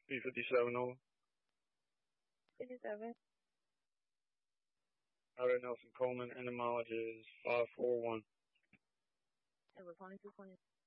B57 over. 57. Outer Nelson Coleman, entomologist 541. It was 2220.